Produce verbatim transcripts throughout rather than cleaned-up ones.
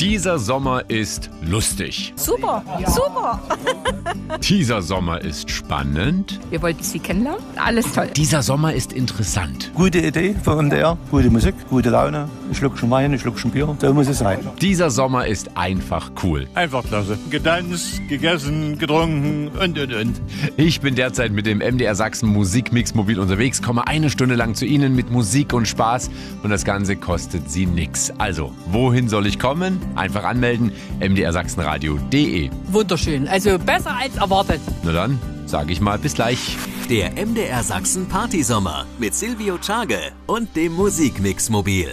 Dieser Sommer ist lustig. Super, ja. super. Dieser Sommer ist spannend. Wir wollten Sie kennenlernen. Alles toll. Dieser Sommer ist interessant. Gute Idee von der, gute Musik, gute Laune. Ein Schluckchen Wein, ein Schluckchen Bier. So muss es sein. Dieser Sommer ist einfach cool. Einfach klasse. Getanzt, gegessen, getrunken und, und, und. Ich bin derzeit mit dem M D R Sachsen Musikmix mobil unterwegs, komme eine Stunde lang zu Ihnen mit Musik und Spaß und das Ganze kostet Sie nix. Also, wohin soll ich kommen? Einfach anmelden, m d r sachsenradio punkt d e. Wunderschön, also besser als erwartet. Na dann, sage ich mal, bis gleich. Der M D R Sachsen Partysommer mit Silvio Czage und dem Musikmix mobil.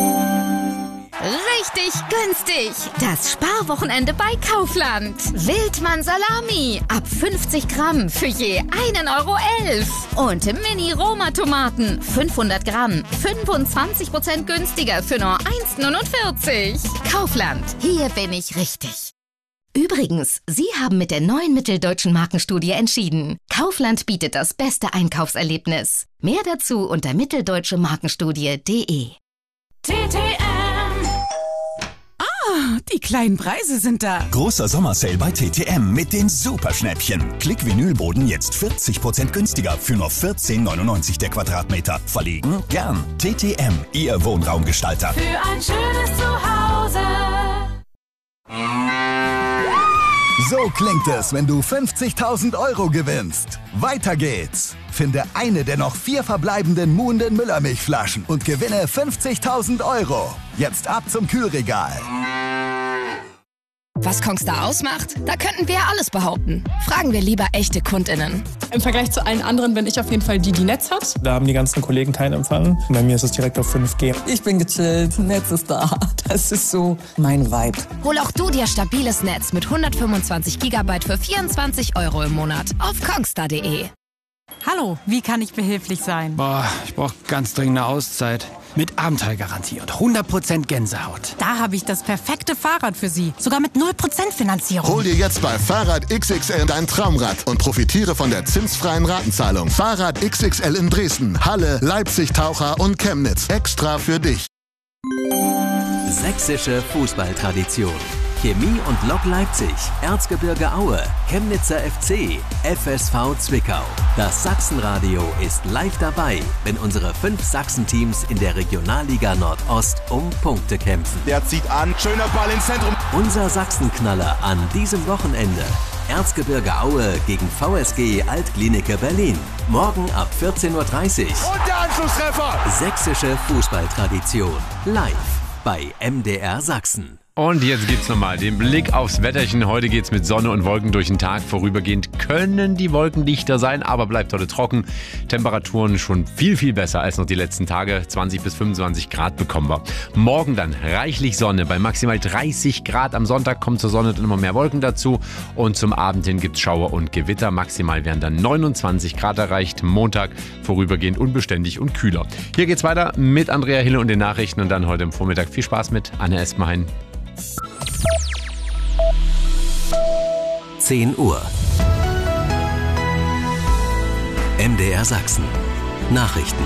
Richtig günstig. Das Sparwochenende bei Kaufland. Wildmann Salami ab fünfzig Gramm für je einen Euro elf. Und Mini-Roma-Tomaten fünfhundert Gramm, fünfundzwanzig Prozent günstiger für nur eins neunundvierzig. Kaufland, hier bin ich richtig. Übrigens, Sie haben mit der neuen Mitteldeutschen Markenstudie entschieden. Kaufland bietet das beste Einkaufserlebnis. Mehr dazu unter mitteldeutsche markenstudie punkt de. T T M. Ah, die kleinen Preise sind da. Großer Sommersale bei T T M mit den Superschnäppchen. Klick-Vinylboden jetzt vierzig Prozent günstiger für nur vierzehn neunundneunzig der Quadratmeter. Verlegen? Gern. T T M, Ihr Wohnraumgestalter. Für ein schönes Zuhause. So klingt es, wenn du fünfzigtausend Euro gewinnst. Weiter geht's. Finde eine der noch vier verbleibenden Muhnden Müllermilchflaschen und gewinne fünfzigtausend Euro. Jetzt ab zum Kühlregal. Was Kongstar ausmacht? Da könnten wir ja alles behaupten. Fragen wir lieber echte KundInnen. Im Vergleich zu allen anderen bin ich auf jeden Fall die, die Netz hat. Da haben die ganzen Kollegen keinen Empfang. Bei mir ist es direkt auf fünf G. Ich bin gechillt, Netz ist da. Das ist so mein Vibe. Hol auch du dir stabiles Netz mit hundertfünfundzwanzig Gigabyte für vierundzwanzig Euro im Monat auf kongstar punkt de. Hallo, wie kann ich behilflich sein? Boah, ich brauche ganz dringend eine Auszeit. Mit Abenteuergarantie und hundert Prozent Gänsehaut. Da habe ich das perfekte Fahrrad für Sie. Sogar mit null Prozent Finanzierung. Hol dir jetzt bei Fahrrad X X L dein Traumrad und profitiere von der zinsfreien Ratenzahlung. Fahrrad X X L in Dresden, Halle, Leipzig, Taucher und Chemnitz. Extra für dich. Sächsische Fußballtradition. Chemie und Lok Leipzig, Erzgebirge Aue, Chemnitzer F C, F S V Zwickau. Das Sachsenradio ist live dabei, wenn unsere fünf Sachsenteams in der Regionalliga Nordost um Punkte kämpfen. Der zieht an, schöner Ball ins Zentrum. Unser Sachsenknaller an diesem Wochenende. Erzgebirge Aue gegen V S G Altklinike Berlin. Morgen ab vierzehn Uhr dreißig. Und der Anschlusstreffer. Sächsische Fußballtradition. Live bei M D R Sachsen. Und jetzt gibt's nochmal den Blick aufs Wetterchen. Heute geht's mit Sonne und Wolken durch den Tag. Vorübergehend können die Wolken dichter sein, aber bleibt heute trocken. Temperaturen schon viel, viel besser als noch die letzten Tage. zwanzig bis fünfundzwanzig Grad bekommen wir. Morgen dann reichlich Sonne bei maximal dreißig Grad. Am Sonntag kommt zur Sonne dann immer mehr Wolken dazu. Und zum Abend hin gibt's Schauer und Gewitter. Maximal werden dann neunundzwanzig Grad erreicht. Montag vorübergehend unbeständig und kühler. Hier geht's weiter mit Andrea Hille und den Nachrichten. Und dann heute im Vormittag viel Spaß mit Anne Esmain. zehn Uhr. M D R Sachsen. Nachrichten.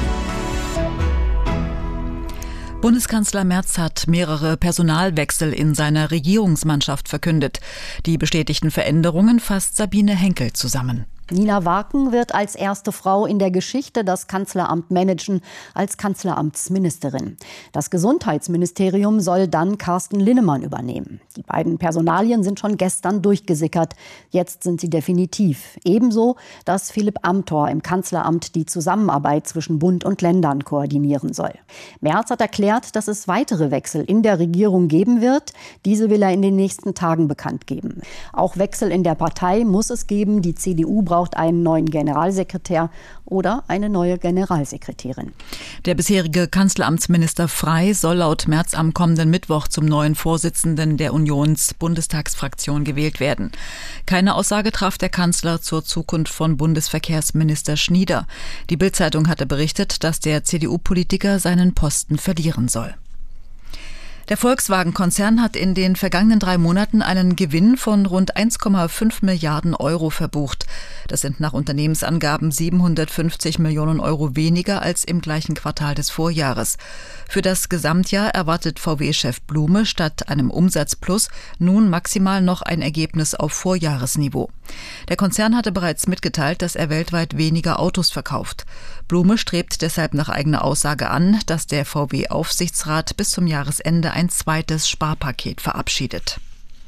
Bundeskanzler Merz hat mehrere Personalwechsel in seiner Regierungsmannschaft verkündet. Die bestätigten Veränderungen fasst Sabine Henkel zusammen. Nina Waken wird als erste Frau in der Geschichte das Kanzleramt managen, als Kanzleramtsministerin. Das Gesundheitsministerium soll dann Carsten Linnemann übernehmen. Die beiden Personalien sind schon gestern durchgesickert. Jetzt sind sie definitiv. Ebenso, dass Philipp Amthor im Kanzleramt die Zusammenarbeit zwischen Bund und Ländern koordinieren soll. Merz hat erklärt, dass es weitere Wechsel in der Regierung geben wird. Diese will er in den nächsten Tagen bekannt geben. Auch Wechsel in der Partei muss es geben. Die C D U braucht braucht einen neuen Generalsekretär oder eine neue Generalsekretärin. Der bisherige Kanzleramtsminister Frey soll laut Merz am kommenden Mittwoch zum neuen Vorsitzenden der Unions-Bundestagsfraktion gewählt werden. Keine Aussage traf der Kanzler zur Zukunft von Bundesverkehrsminister Schnieder. Die Bild-Zeitung hatte berichtet, dass der C D U-Politiker seinen Posten verlieren soll. Der Volkswagen-Konzern hat in den vergangenen drei Monaten einen Gewinn von rund eins Komma fünf Milliarden Euro verbucht. Das sind nach Unternehmensangaben siebenhundertfünfzig Millionen Euro weniger als im gleichen Quartal des Vorjahres. Für das Gesamtjahr erwartet V W-Chef Blume statt einem Umsatzplus nun maximal noch ein Ergebnis auf Vorjahresniveau. Der Konzern hatte bereits mitgeteilt, dass er weltweit weniger Autos verkauft. Blume strebt deshalb nach eigener Aussage an, dass der V W-Aufsichtsrat bis zum Jahresende ein zweites Sparpaket verabschiedet.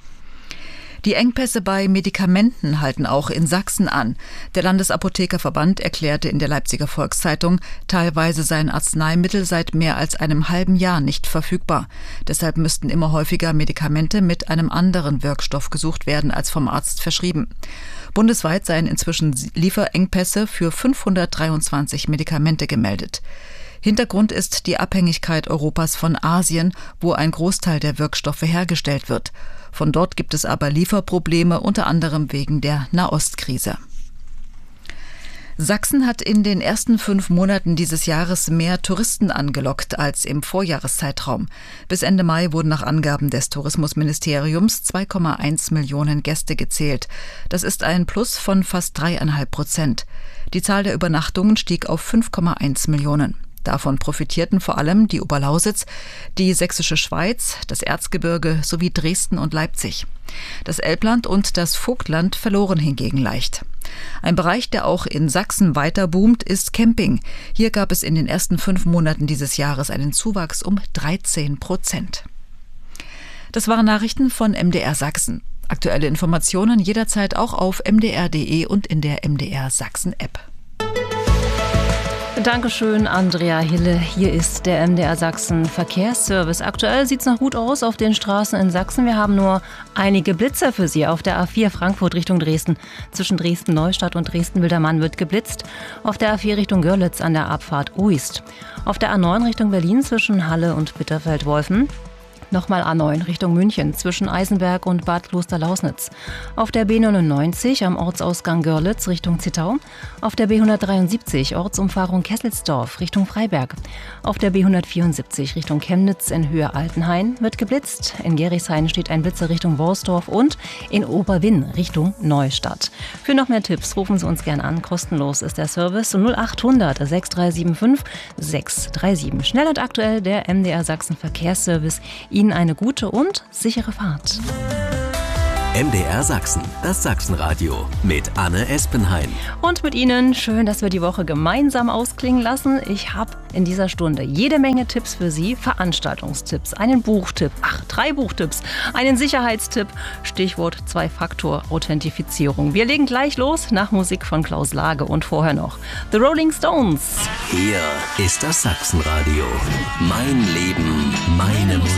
Die Engpässe bei Medikamenten halten auch in Sachsen an. Der Landesapothekerverband erklärte in der Leipziger Volkszeitung, teilweise seien Arzneimittel seit mehr als einem halben Jahr nicht verfügbar. Deshalb müssten immer häufiger Medikamente mit einem anderen Wirkstoff gesucht werden als vom Arzt verschrieben. Bundesweit seien inzwischen Lieferengpässe für fünfhundertdreiundzwanzig Medikamente gemeldet. Hintergrund ist die Abhängigkeit Europas von Asien, wo ein Großteil der Wirkstoffe hergestellt wird. Von dort gibt es aber Lieferprobleme, unter anderem wegen der Nahostkrise. Sachsen hat in den ersten fünf Monaten dieses Jahres mehr Touristen angelockt als im Vorjahreszeitraum. Bis Ende Mai wurden nach Angaben des Tourismusministeriums zwei Komma eins Millionen Gäste gezählt. Das ist ein Plus von fast dreieinhalb Prozent. Die Zahl der Übernachtungen stieg auf fünf Komma eins Millionen. Davon profitierten vor allem die Oberlausitz, die Sächsische Schweiz, das Erzgebirge sowie Dresden und Leipzig. Das Elbland und das Vogtland verloren hingegen leicht. Ein Bereich, der auch in Sachsen weiter boomt, ist Camping. Hier gab es in den ersten fünf Monaten dieses Jahres einen Zuwachs um dreizehn Prozent. Das waren Nachrichten von M D R Sachsen. Aktuelle Informationen jederzeit auch auf m d r punkt d e und in der M D R Sachsen App. Dankeschön, Andrea Hille. Hier ist der M D R Sachsen Verkehrsservice. Aktuell sieht es noch gut aus auf den Straßen in Sachsen. Wir haben nur einige Blitzer für Sie. Auf der A vier Frankfurt Richtung Dresden. Zwischen Dresden-Neustadt und Dresden-Wildermann wird geblitzt. Auf der A vier Richtung Görlitz an der Abfahrt Uist. Auf der A neun Richtung Berlin zwischen Halle und Bitterfeld-Wolfen. Nochmal A neun Richtung München zwischen Eisenberg und Bad Klosterlausnitz. Auf der B neunundneunzig am Ortsausgang Görlitz Richtung Zittau. Auf der B hundertdreiundsiebzig Ortsumfahrung Kesselsdorf Richtung Freiberg. Auf der B hundertvierundsiebzig Richtung Chemnitz in Höhe Altenhain wird geblitzt. In Gerichshain steht ein Blitzer Richtung Worsdorf und in Oberwinn Richtung Neustadt. Für noch mehr Tipps rufen Sie uns gern an. Kostenlos ist der Service null achthundert sechs drei sieben fünf sechs drei sieben. Schnell und aktuell der M D R Sachsen Verkehrsservice. Ihnen eine gute und sichere Fahrt. M D R Sachsen, das Sachsenradio mit Anne Espenhain. Und mit Ihnen schön, dass wir die Woche gemeinsam ausklingen lassen. Ich habe in dieser Stunde jede Menge Tipps für Sie. Veranstaltungstipps, einen Buchtipp, ach, drei Buchtipps, einen Sicherheitstipp, Stichwort Zwei-Faktor-Authentifizierung. Wir legen gleich los nach Musik von Klaus Lage und vorher noch The Rolling Stones. Hier ist das Sachsenradio. Mein Leben, meine Musik.